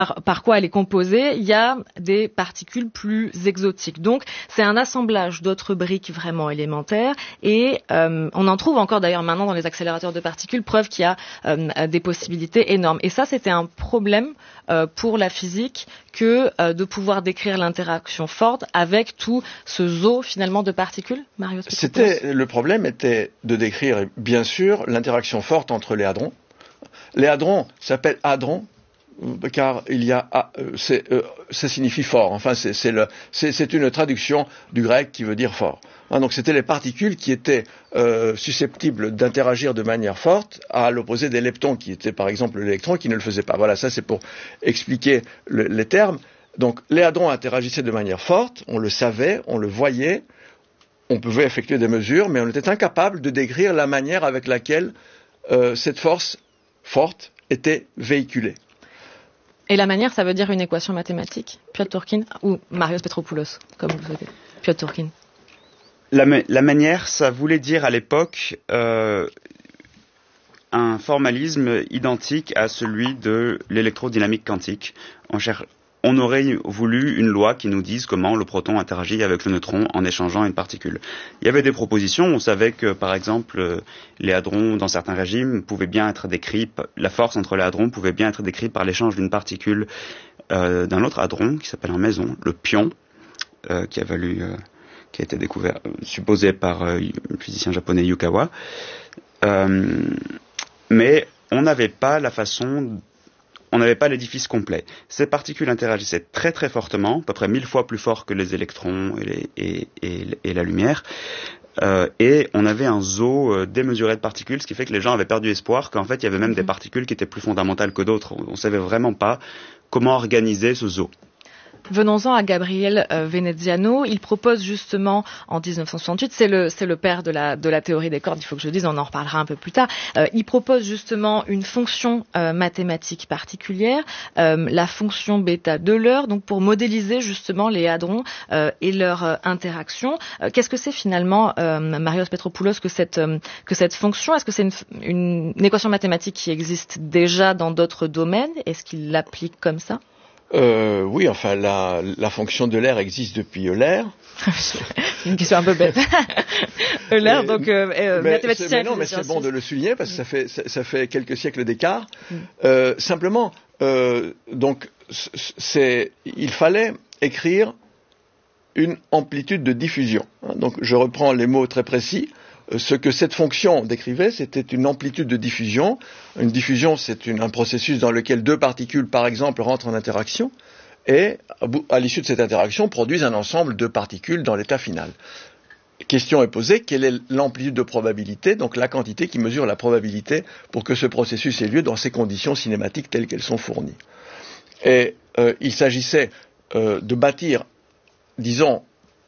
par quoi elle est composée, il y a des particules plus exotiques. Donc, c'est un assemblage d'autres briques vraiment élémentaires et on en trouve encore d'ailleurs maintenant dans les accélérateurs de particules, preuve qu'il y a des possibilités énormes. Et ça, c'était un problème pour la physique que de pouvoir décrire l'interaction forte avec tout ce zoo finalement de particules. Marios Petropoulos. Le problème était de décrire bien sûr l'interaction forte entre les hadrons. Les hadrons s'appellent hadrons car ça signifie fort. Enfin, c'est une traduction du grec qui veut dire fort. Donc, c'était les particules qui étaient susceptibles d'interagir de manière forte, à l'opposé des leptons, qui étaient par exemple l'électron, qui ne le faisait pas. Voilà, ça c'est pour expliquer les termes. Donc, les hadrons interagissaient de manière forte, on le savait, on le voyait, on pouvait effectuer des mesures, mais on était incapable de décrire la manière avec laquelle cette force forte était véhiculée. Et la manière, ça veut dire une équation mathématique, Piotr Turkin, ou Marios Petropoulos, comme vous souhaitez. Piotr Turkin. La manière, ça voulait dire à l'époque un formalisme identique à celui de l'électrodynamique quantique. On aurait voulu une loi qui nous dise comment le proton interagit avec le neutron en échangeant une particule. Il y avait des propositions, on savait que par exemple les hadrons dans certains régimes pouvaient bien être décrits, la force entre les hadrons pouvait bien être décrite par l'échange d'une particule d'un autre hadron qui s'appelle un méson, le pion, qui a été découvert, supposé par un physicien japonais Yukawa. Mais on n'avait pas l'édifice complet. Ces particules interagissaient très très fortement, à peu près 1000 fois plus fort que les électrons et la lumière. Et on avait un zoo démesuré de particules, ce qui fait que les gens avaient perdu espoir qu'en fait il y avait même des particules qui étaient plus fondamentales que d'autres. On ne savait vraiment pas comment organiser ce zoo. Venons-en à Gabriele Veneziano. Il propose justement en 1968, c'est le père de la théorie des cordes, il faut que je le dise, on en reparlera un peu plus tard. Il propose justement une fonction mathématique particulière, la fonction bêta d'Euler, donc pour modéliser justement les hadrons et leur interaction. Qu'est-ce que c'est finalement, Marios Petropoulos, que cette fonction? Est-ce que c'est une équation mathématique qui existe déjà dans d'autres domaines? Est-ce qu'il l'applique comme ça? Oui, enfin, la fonction d'Euler existe depuis Euler. Une question un peu bête. Euler, donc mathématicien. Mais c'est bon de le souligner parce que ça fait quelques siècles d'écart. Simplement, donc, il fallait écrire une amplitude de diffusion. Donc, je reprends les mots très précis. Ce que cette fonction décrivait, c'était une amplitude de diffusion. Une diffusion, c'est un processus dans lequel deux particules, par exemple, rentrent en interaction et, à l'issue de cette interaction, produisent un ensemble de particules dans l'état final. La question est posée, quelle est l'amplitude de probabilité, donc la quantité qui mesure la probabilité pour que ce processus ait lieu dans ces conditions cinématiques telles qu'elles sont fournies. Et il s'agissait de bâtir, disons,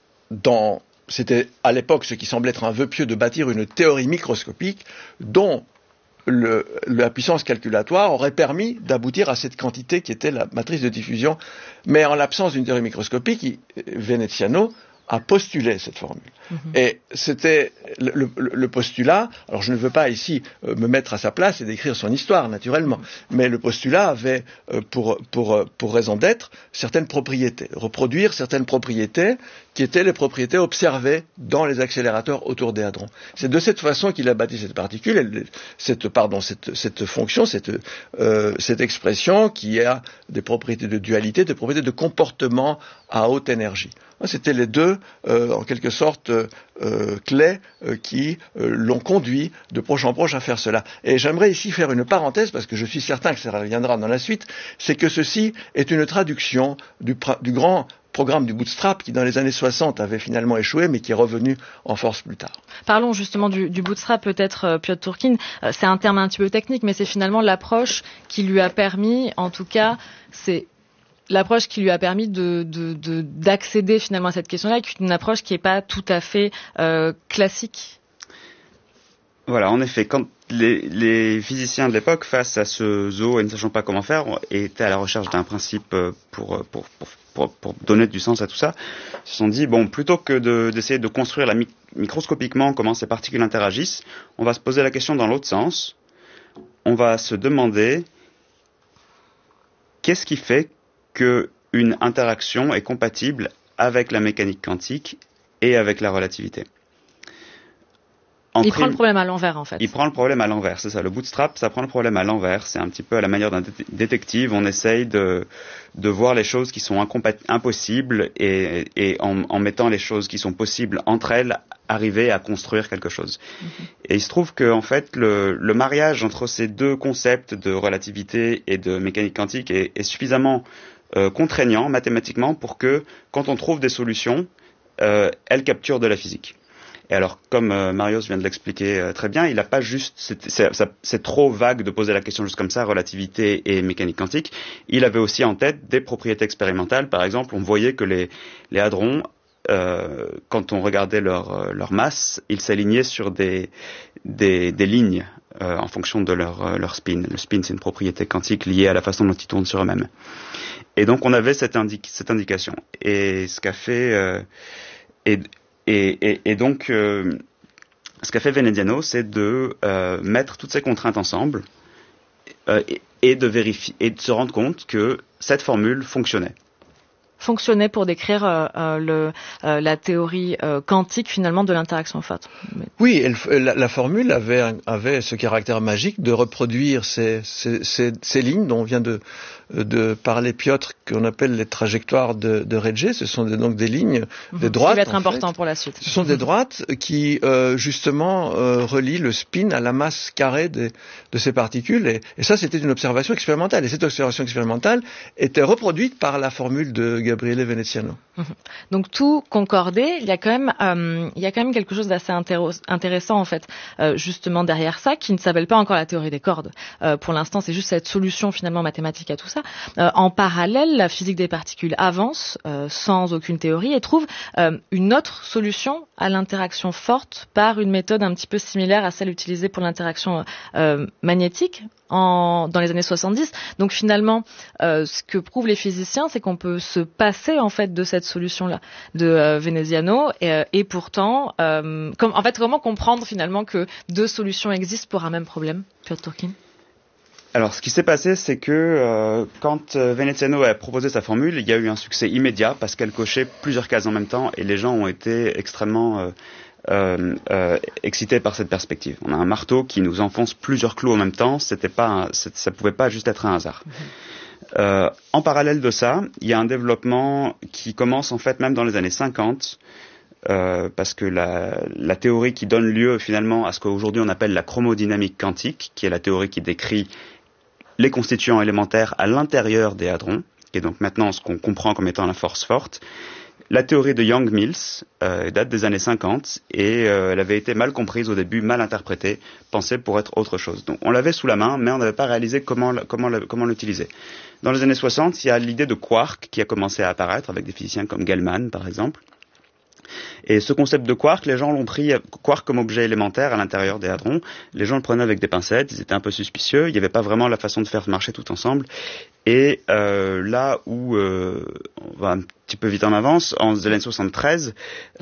c'était à l'époque ce qui semblait être un vœu pieux de bâtir une théorie microscopique dont la puissance calculatoire aurait permis d'aboutir à cette quantité qui était la matrice de diffusion. Mais en l'absence d'une théorie microscopique, Veneziano a postulé cette formule. Et c'était le postulat, alors je ne veux pas ici me mettre à sa place et décrire son histoire, naturellement, mais le postulat avait pour raison d'être certaines propriétés, reproduire certaines propriétés qui étaient les propriétés observées dans les accélérateurs autour des hadrons. C'est de cette façon qu'il a bâti cette particule, cette fonction, cette expression qui a des propriétés de dualité, des propriétés de comportement à haute énergie. C'était les deux, en quelque sorte, clés qui l'ont conduit de proche en proche à faire cela. Et j'aimerais ici faire une parenthèse, parce que je suis certain que ça reviendra dans la suite, c'est que ceci est une traduction du grand programme du bootstrap qui dans les années 60 avait finalement échoué mais qui est revenu en force plus tard. Parlons justement du bootstrap, peut-être Piotr Turkin, c'est un terme un petit peu technique mais c'est finalement l'approche qui lui a permis, en tout cas c'est l'approche qui lui a permis d'accéder finalement à cette question-là, qui est une approche qui n'est pas tout à fait classique. Voilà, en effet, quand les physiciens de l'époque, face à ce zoo et ne sachant pas comment faire, étaient à la recherche d'un principe pour donner du sens à tout ça, se sont dit, bon, plutôt que d'essayer de construire microscopiquement comment ces particules interagissent, on va se poser la question dans l'autre sens. On va se demander qu'est-ce qui fait qu'une interaction est compatible avec la mécanique quantique et avec la relativité? Il prend le problème à l'envers, en fait. Il prend le problème à l'envers, c'est ça. Le bootstrap, ça prend le problème à l'envers. C'est un petit peu à la manière d'un détective. On essaye de voir les choses qui sont impossibles et en mettant les choses qui sont possibles entre elles, arriver à construire quelque chose. Et il se trouve que, en fait, le mariage entre ces deux concepts de relativité et de mécanique quantique est suffisamment contraignant mathématiquement pour que, quand on trouve des solutions, elles capturent de la physique. Et alors, comme Marius vient de l'expliquer très bien, il n'a pas juste, c'est trop vague de poser la question juste comme ça, relativité et mécanique quantique. Il avait aussi en tête des propriétés expérimentales. Par exemple, on voyait que les hadrons, quand on regardait leur masse, ils s'alignaient sur des lignes en fonction de leur spin. Le spin, c'est une propriété quantique liée à la façon dont ils tournent sur eux-mêmes. Et donc, on avait cette indication. Et ce qu'a fait Et donc, ce qu'a fait Veneziano, c'est de mettre toutes ces contraintes ensemble et de vérifier et de se rendre compte que cette formule fonctionnait pour décrire la théorie quantique finalement de l'interaction forte. Oui, la formule avait ce caractère magique de reproduire ces lignes dont vient de parler Piotr, qu'on appelle les trajectoires de Regge. Ce sont donc des lignes, des droites. Ça va être important pour la suite. Ce sont des droites qui justement relient le spin à la masse carrée de ces particules. Et ça, c'était une observation expérimentale. Et cette observation expérimentale était reproduite par la formule de Gabriele Veneziano. Donc tout concordé, il y a quand même quelque chose d'assez intéressant en fait, justement derrière ça, qui ne s'appelle pas encore la théorie des cordes. Pour l'instant, c'est juste cette solution finalement mathématique à tout ça. En parallèle, la physique des particules avance sans aucune théorie et trouve une autre solution à l'interaction forte par une méthode un petit peu similaire à celle utilisée pour l'interaction magnétique dans les années 70. Donc finalement, ce que prouvent les physiciens, c'est qu'on peut se passer en fait de cette solution-là de Veneziano et pourtant, comment comprendre finalement que deux solutions existent pour un même problème, Piotr Turkin? Alors, ce qui s'est passé, c'est que quand Veneziano a proposé sa formule, il y a eu un succès immédiat parce qu'elle cochait plusieurs cases en même temps et les gens ont été extrêmement excités par cette perspective. On a un marteau qui nous enfonce plusieurs clous en même temps. Ça pouvait pas juste être un hasard. En parallèle de ça, il y a un développement qui commence en fait même dans les années 50. Parce que la théorie qui donne lieu finalement à ce qu'aujourd'hui on appelle la chromodynamique quantique, qui est la théorie qui décrit les constituants élémentaires à l'intérieur des hadrons, qui est donc maintenant ce qu'on comprend comme étant la force forte. La théorie de Young-Mills date des années 50 et elle avait été mal comprise au début, mal interprétée, pensée pour être autre chose. Donc on l'avait sous la main, mais on n'avait pas réalisé comment l'utiliser. Dans les années 60, il y a l'idée de quark qui a commencé à apparaître avec des physiciens comme Gell-Mann par exemple. Et ce concept de quark, les gens l'ont pris quark comme objet élémentaire à l'intérieur des hadrons. Les gens le prenaient avec des pincettes, ils étaient un peu suspicieux, il n'y avait pas vraiment la façon de faire marcher tout ensemble. Et là où on va un petit peu vite en avance, en 73,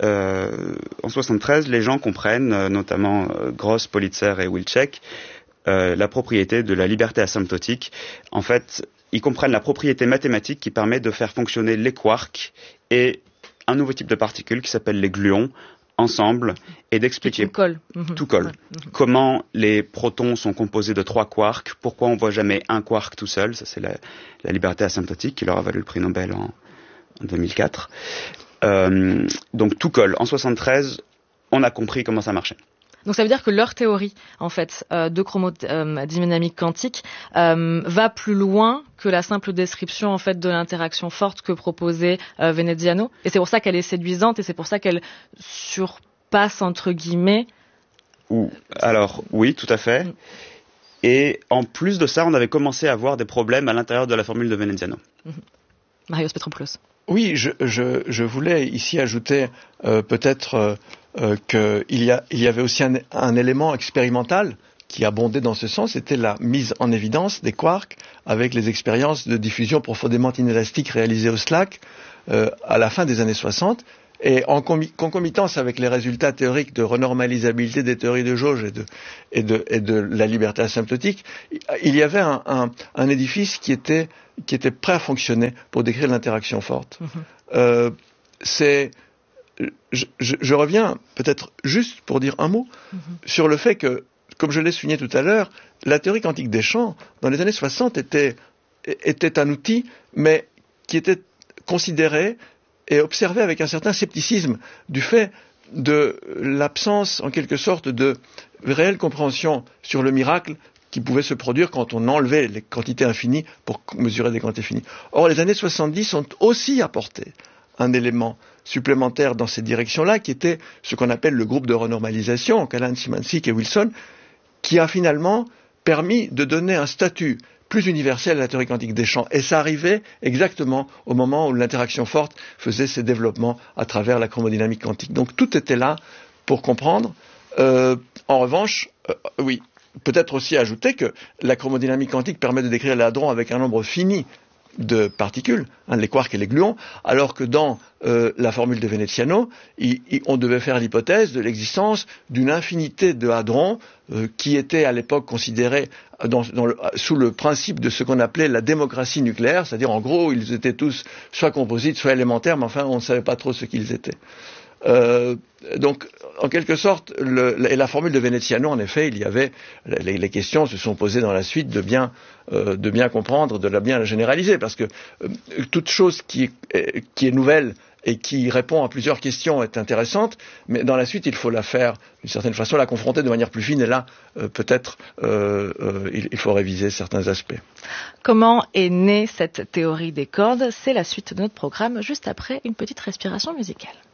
les gens comprennent, notamment Gross, Politzer et Wilczek, la propriété de la liberté asymptotique. En fait, ils comprennent la propriété mathématique qui permet de faire fonctionner les quarks et un nouveau type de particules qui s'appelle les gluons ensemble et d'expliquer tout colle. Comment les protons sont composés de 3 quarks, pourquoi on voit jamais un quark tout seul, ça c'est la liberté asymptotique qui leur a valu le prix Nobel en 2004. Donc tout colle. En 73, on a compris comment ça marchait. Donc ça veut dire que leur théorie, en fait, de chromodynamique quantique va plus loin que la simple description en fait de l'interaction forte que proposait Veneziano. Et c'est pour ça qu'elle est séduisante et c'est pour ça qu'elle surpasse entre guillemets. Alors oui, tout à fait. Et en plus de ça, on avait commencé à avoir des problèmes à l'intérieur de la formule de Veneziano. Marius Petropoulos. Oui, je voulais ici ajouter peut-être qu'il y avait aussi un élément expérimental qui abondait dans ce sens, c'était la mise en évidence des quarks avec les expériences de diffusion profondément inélastique réalisées au SLAC à la fin des années 60. Et en concomitance avec les résultats théoriques de renormalisabilité des théories de jauge et de la liberté asymptotique, il y avait un édifice qui était prêt à fonctionner pour décrire l'interaction forte. Je reviens peut-être juste pour dire un mot sur le fait que, comme je l'ai souligné tout à l'heure, la théorie quantique des champs, dans les années 60, était un outil, mais qui était considéré et observé avec un certain scepticisme du fait de l'absence, en quelque sorte, de réelle compréhension sur le miracle qui pouvait se produire quand on enlevait les quantités infinies pour mesurer des quantités finies. Or, les années 70 ont aussi apporté un élément supplémentaire dans cette direction-là, qui était ce qu'on appelle le groupe de renormalisation, Callahan, Szymanczyk et Wilson, qui a finalement permis de donner un statut plus universel à la théorie quantique des champs. Et ça arrivait exactement au moment où l'interaction forte faisait ses développements à travers la chromodynamique quantique. Donc tout était là pour comprendre. En revanche, oui, peut-être aussi ajouter que la chromodynamique quantique permet de décrire les hadrons avec un nombre fini de particules, les quarks et les gluons, alors que dans la formule de Veneziano, on devait faire l'hypothèse de l'existence d'une infinité de hadrons qui étaient à l'époque considérés sous le principe de ce qu'on appelait la démocratie nucléaire, c'est-à-dire en gros ils étaient tous soit composites, soit élémentaires, mais enfin on ne savait pas trop ce qu'ils étaient. Donc, en quelque sorte, et la formule de Veneziano, en effet, il y avait les questions se sont posées dans la suite de bien comprendre, de bien la généraliser, parce que toute chose qui est nouvelle et qui répond à plusieurs questions est intéressante, mais dans la suite, il faut la faire d'une certaine façon, la confronter de manière plus fine, et là, peut-être, il faut réviser certains aspects. Comment est née cette théorie des cordes ? C'est la suite de notre programme, juste après une petite respiration musicale.